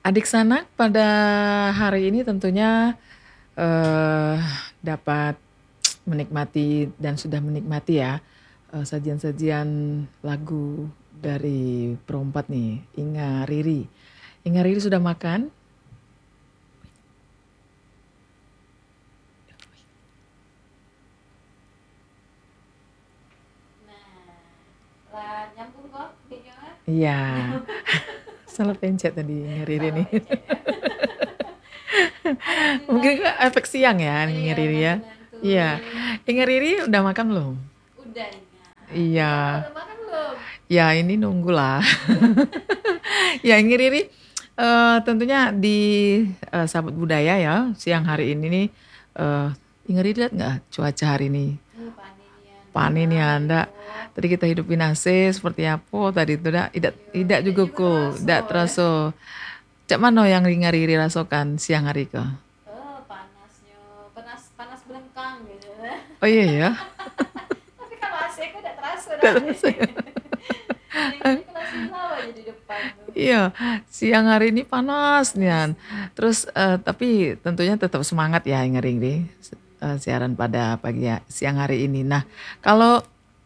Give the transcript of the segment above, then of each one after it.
Adik sanak pada hari ini tentunya eh, dapat menikmati dan sudah menikmati ya sajian-sajian lagu dari perempat nih, Inga Riri. Inga Riri sudah makan? Nah, lah nyambung kok videonya. Iya, salah pencet tadi Inga Riri Salah nih. pencet ya. Alhamdulillah Mungkin nih. efek siang ya Oh Inga iya, Riri ya. Iya, ngantuk-ngantuk. Inga Riri udah makan belum? Udah Inga. Inga Iya, udah makan belum? ya ini nunggu lah. Ya, Ingi Riri, tentunya di Sahabat Budaya ya, siang hari ini nih, eh Ingi Riri lihat nggak cuaca hari ini? Panen ya Panen ndak, ya, iyo. ndak. Tadi kita hidupin AC seperti apa tadi itu dak, tidak Iyo, tidak tidak juga juga cool, terasa tidak ya. terasa. Cak mana yang Ingi Riri rasakan siang hari ke? Panasnya, panas panas belengkang gitu. Oh iya ya, Tapi kalau AC aku udah terasa tidak dah. terasa ya. Ini kelas silau aja di depan tuh. Iya, siang hari ini panas Panas Nian. nih. Terus tapi tentunya tetap semangat ya Ingi Riri siaran pada siang hari ini. Nah, kalau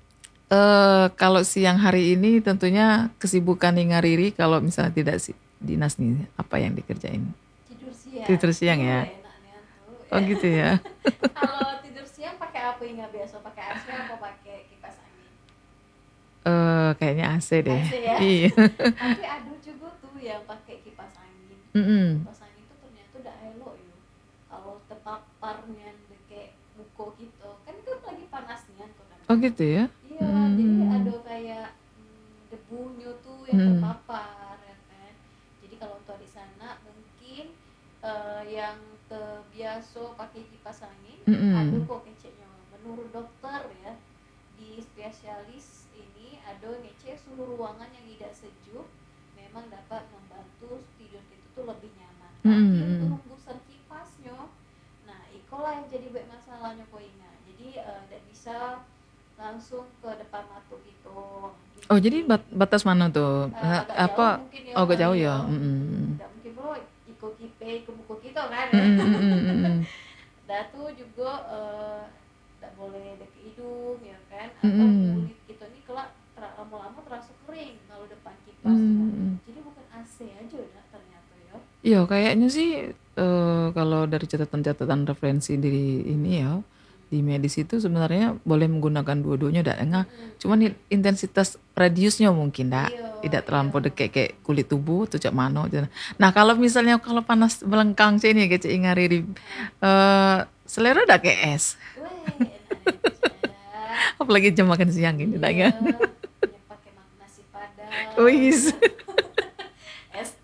kalau siang hari ini tentunya kesibukan Inga Riri kalau misalnya tidak dinas nih, apa yang dikerjain? Tidur siang. Tidur siang ya? Enak nih tuh. Oh gitu ya? Kalau tidur siang pakai apa Inga biasa? Pakai AC apa pakai kipas angin? Kayaknya AC deh. AC ya. Iya. Tapi ada juga tuh yang pakai kipas angin. Mm-mm. Kipas angin tuh ternyata udah elok yo. Kalau terpaparnya kayak muko gitu, kan itu lagi panasnya tuh Oh namanya. gitu ya? Iya, jadi Hmm. ada kayak debunya tuh yang Mm-mm. terpapar ya kan. Jadi kalau tuh di sana mungkin yang terbiasa pakai kipas angin ada Mm-mm. kok ngeceknya. Menurut dokter ya, di spesialis ini ada ngecek suhu ruangan yang tidak sejuk memang dapat membantu tidur itu tuh lebih nyaman. Tapi untuk Mm-mm. hembusan kipasnya, nah ikolah yang jadi baik masalahnya kok Inga. Jadi tidak bisa langsung ke depan mata gitu. Oh jadi Gini, batas mana tuh? agak jauh Apa? mungkin ya Oh agak kali jauh ya. ya. Mm-mm. Tidak mungkin bro ikut kipe ke buku kita kan. Mm-mm. Mm-mm. Dah tuh juga tidak boleh deket hidung ya kan, atau Mm-mm. kulit kita nih kelak lama-lama terasa kering kalau depan kipasnya. Mm-mm. Jadi bukan AC aja dah ternyata ya. Iya, kayaknya sih kalau dari catatan-catatan referensi di ini ya, di medis itu sebenarnya boleh menggunakan dua-duanya dak enggak. Cuman intensitas radiusnya mungkin dak Iya, tidak iya. terlampau dekat kayak kulit tubuh tuh cak mano. Nah, kalau misalnya kalau panas belengkang sini kayak Cik Ingari di eh selera dak kayak es. Weh, enak nih cah. Apalagi jam makan siang ini dak Iya, enggak. yang pakai nasi padang Wis. ya. ST.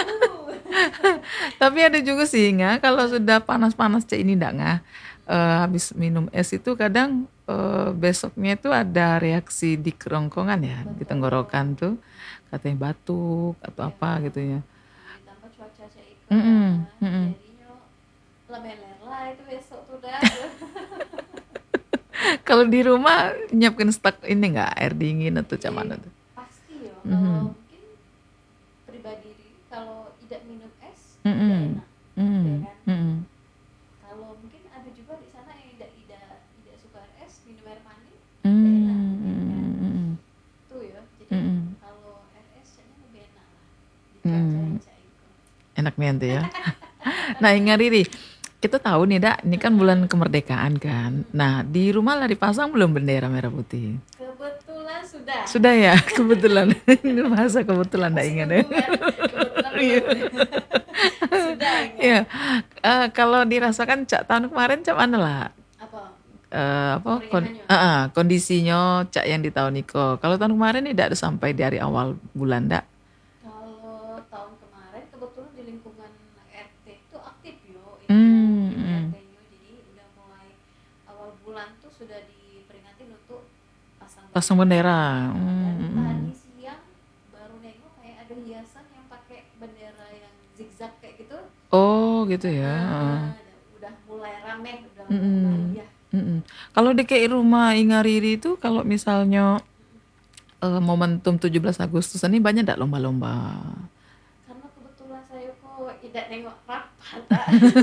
Tapi ada juga sih nggak kalau sudah panas-panas cek ini nggak nggak habis minum es itu kadang besoknya itu ada reaksi di kerongkongan ya di Betul. tenggorokan tuh katanya batuk atau Ya, apa gitu ya. ditambah cuaca iko Mm-mm, kan, mm-mm. jadinya lemeler lah itu besok tuh dah. Kalau di rumah nyiapin stok ini nggak air dingin atau Iya, cuman tuh. pasti ya. Kalau Mhm, mungkin pribadi diri kalau tidak minum es tidak mm-mm, enak, ya mm-mm, kan. mm-mm, Kalau mungkin ada juga di sana yang tidak suka air es, minum air mani tidak enak mungkin kan. mm-mm, mm-mm, Tuh ya. Jadi mm-mm, kalau air es kayaknya lebih enak lah di cuaca yang mm-mm. cair itu. Enak nih nanti ya. Nah, Inga Riri, kita tahu nih, Dak, ini kan bulan kemerdekaan kan. Nah, di rumah lah dipasang belum bendera merah putih? Kebetulan sudah. Sudah ya, kebetulan. Ini bahasa kebetulan, Dak Masih ingat ya. nunggu kan? Kebetulan Iya. belum. Sudah Iya. enggak? Kalau dirasakan Cak tahun kemarin, Cak mana lah? Apa? Apa Kemeringannya. kondisinya Cak yang di tahun Niko. Kalau tahun kemarin tidak ada sampai dari awal bulan, Dak. Kalau tahun kemarin kebetulan di lingkungan RT itu aktif yo ininya Hmm, tim hmm. RT-nya, jadi udah mulai awal bulan tuh sudah diperingatin untuk pasang Pasang bendera. bendera. Dan Hmm, hmm. tadi siang baru nengok kayak ada hiasan yang pakai bendera yang zigzag kayak gitu. Oh, gitu ya. Udah mulai rame, udah mulai Mm-mm. ya. Mm-mm. Kalau di kayak rumah Inga Riri itu kalau misalnya momentum 17 Agustus ini banyak enggak lomba-lomba? Karena kebetulan saya kok tidak nengok rapat tak.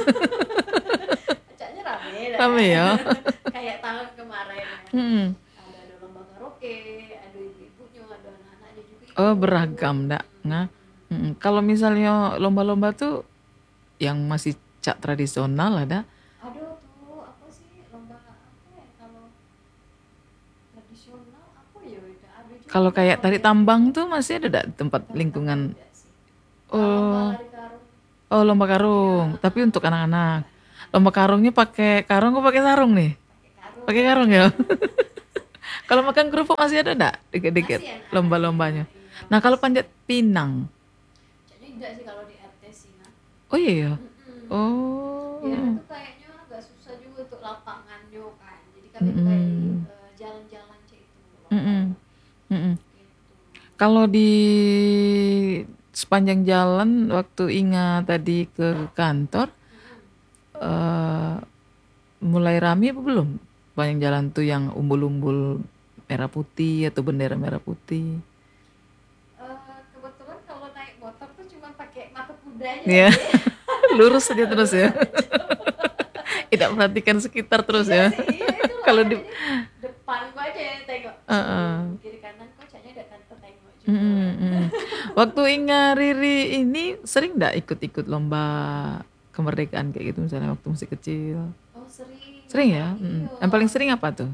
Acaknya rame dah. Rame ya. Kayak tahun kemarin ya. Mm-mm. Ada lomba karaoke, ada ibu-ibunya, ada anak-anaknya juga Oh, ikut. beragam dak. Nah, kalau misalnya lomba-lomba tuh yang masih cak tradisional ada. Aduh tuh apa sih lomba apa ya kalau tradisional apa ya udah ada juga Kalau kayak kalau tari yang tambang tuh masih ada dak tempat tari tambang lingkungan. enggak sih. Lomba Oh, lari karung. oh lomba karung, Iya, tapi untuk anak-anak. Lomba karungnya pakai karung kok pakai sarung nih? pakai karung. Pakai karung ya. Kalau makan kerupuk masih ada dak dikit-dikit Masih anak-anak lomba-lombanya. iya Nah, kalau masih. panjat pinang. Kayaknya enggak sih kalau di RT sih nah. Oh iya ya. Mm-mm. Dia Oh. tuh kayaknya agak susah juga untuk lapangannya kan. Jadi kami tuh kayak di Mm-mm. jalan-jalan cek itu Mm-mm. lombanya Mm-mm. gitu. Kalau di sepanjang jalan waktu Inga tadi ke kantor, eh mulai rame apa belum? Sepanjang jalan tuh yang umbul-umbul merah putih atau bendera merah putih. Kebetulan kalau naik motor tuh cuma pakai mata kuda aja Ya, sih. lurus aja terus ya. Tidak perhatikan sekitar terus Iya ya. sih, iya itu Kalau lah. di Jadi depan gua aja yang tengok. Heeh. Kiri kanan kok kayaknya udah kan tertengok juga. Mm, mm. Waktu Inga Riri ini sering nggak ikut-ikut lomba kemerdekaan kayak gitu misalnya waktu masih kecil? Oh sering. Sering ya? Iya. Yang paling sering apa tuh?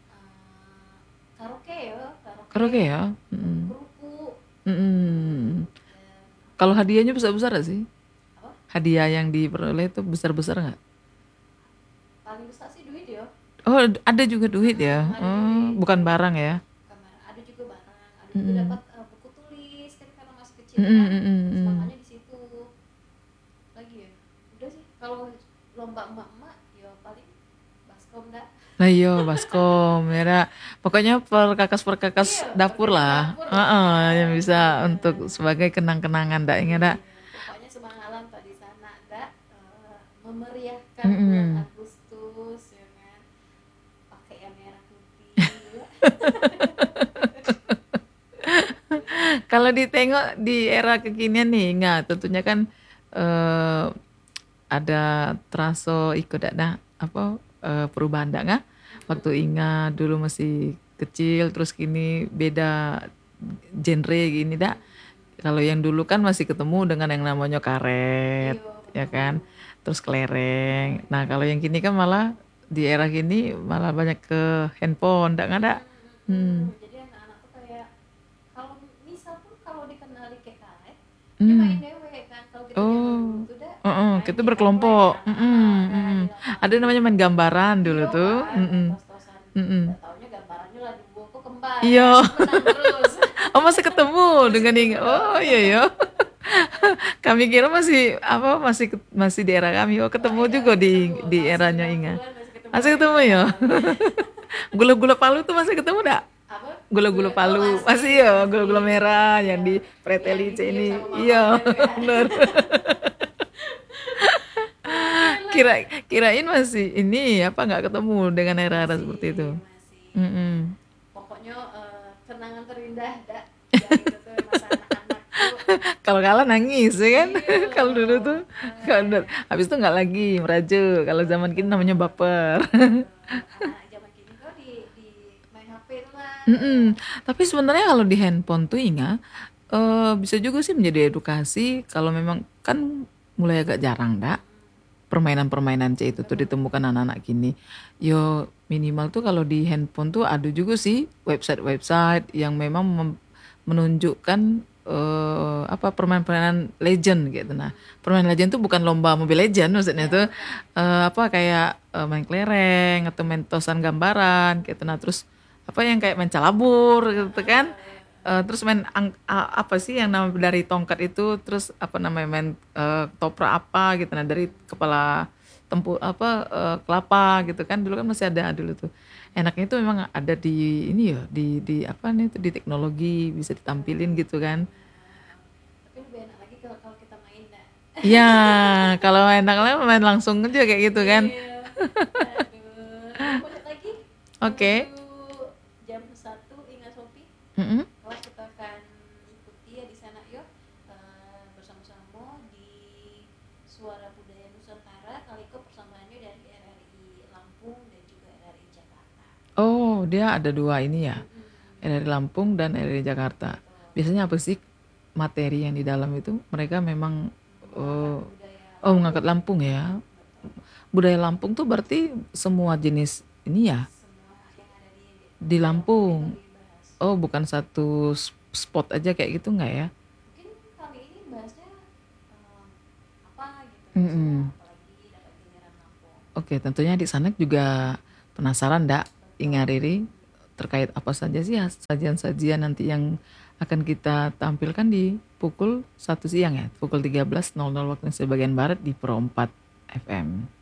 Karaoke ya, Karaoke karaoke. ya? Mm, Kerupuk. mm. Dan Kalau hadiahnya besar-besar gak sih? apa? Hadiah yang diperoleh itu besar-besar nggak? Paling besar sih duit ya. Oh, ada juga duit ya? Ada Oh, duit. bukan barang ya? Kamera ada juga barang, ada juga Mm, dapat buku tulis kan karena masih kecil mm, kan. mm, mm, mm. Semangatnya di situ. Lagi ya. Udah sih kalau lomba emak-emak ya paling baskom dah. Nah iya, baskom ya dah. Pokoknya perkakas-perkakas Iya, dapur perkakas lah. dapur lah. Heeh, yang bisa Iya. untuk sebagai kenang-kenangan dak ingat dak. Iya, pokoknya semalam tadi sana dah memeriahkan bulan Mm-mm. Agustus ya kan. Pakai yang merah putih. Kalau ditengok di era kekinian nih, ingat tentunya kan eh, ada traso ikut dak apa perubahan dak nggak? Waktu Inga dulu masih kecil, terus kini beda genre gini dak. Kalau yang dulu kan masih ketemu dengan yang namanya karet, Iya, ya kan? betul. Terus kelereng. Nah, kalau yang kini kan malah di era gini malah banyak ke handphone, enggak ada. Hmm. Jadi anak-anak tuh kayak kalau misal pun kalau dikenali kayak karet, dia main Hmm. dewe kan. Kalau kita zaman dulu Oh. tuh dah Heeh, main kita di berkelompok. komplek anak-anak Mm. di Ada lapangan. namanya main gambaran dulu Iya tuh. kan, main Mm. tos-tosan. Mm. Nggak taunya gambarannya lah dua kok kembar Iya. kan, menang terus. Oh, masih ketemu Masih dengan ketemu Inga. dong. Oh, iya ya. Kami kira masih apa masih di era kami. Oh, Wah, ketemu iya juga ketemu di tahun eranya Inga. 90-an masih ketemu Masih sama ketemu Inga. ya? Iya. Gula-gula Palu tuh masih ketemu dak? Apa? Gula-gula Oh Palu masih, masih ya, gula-gula masih. merah Iya. yang di Yang preteli ditiup ini. sama Iya, mamanya tuh ya. benar. Oke lah. Kira kirain masih ini apa nggak ketemu dengan era-era seperti itu. Masih, masih. Mm-mm. Pokoknya kenangan terindah dak yang itu tuh masa anak-anak tuh. Kalau kalah nangis ya kan? Iya. Kalau dulu tuh habis itu nggak lagi merajuk. Kalau zaman kini namanya baper. Anak zaman kini kok di main HP tuh lah. Mm-mm. Tapi sebenarnya kalau di handphone tuh Inga bisa juga sih menjadi edukasi kalau memang kan mulai agak jarang dak permainan-permainan C itu tuh ditemukan anak-anak gini. Yo minimal tuh kalau di handphone tuh ada juga sih website-website yang memang menunjukkan apa permainan-permainan legend gitu. Nah, permainan legend tuh bukan lomba Mobile Legend maksudnya tuh apa kayak main kelereng atau main tosan gambaran gitu. Nah, terus apa yang kayak main calabur gitu kan. Terus main apa sih yang nama dari tongkat itu terus apa namanya main toprak apa gitu nah dari kepala apa kelapa gitu kan dulu kan masih ada dulu tuh enaknya itu memang ada di ini ya di apa nih tuh di teknologi bisa ditampilin gitu kan Tapi lebih enak lagi kalau kalau kita main dah. ya kalau enaknya main langsung aja kayak gitu kan Iya. Aduh. Mau lihat lagi? oke Menuju jam 1 Inga Sopi. Mm-mm. Kelak kita akan ikuti ya di sana yuk bersama-sama di budaya Nusantara, Kaliko persamaannya dari RRI Lampung dan juga RRI Jakarta. Oh, dia ada dua ini ya, Mm-mm. RRI Lampung dan RRI Jakarta. Biasanya apa sih materi yang di dalam itu? Mereka memang Mengangkat eh, budaya mengangkat Lampung. Lampung ya. Betul. Budaya Lampung tuh berarti semua jenis ini ya Semua yang ada di di Lampung itu Lampung. dibahas. Oh, bukan satu spot aja kayak gitu nggak ya? Mungkin kali ini bahasnya em, apa gitu, misalnya Mm-mm. apalagi dapat giliran Lampung. Oke, tentunya di sana juga penasaran ndak Betul. Inga Riri terkait apa saja sih sajian-sajian nanti yang akan kita tampilkan di pukul 1 siang ya, pukul 13.00 waktu Indonesia bagian Barat di Pro 4 FM.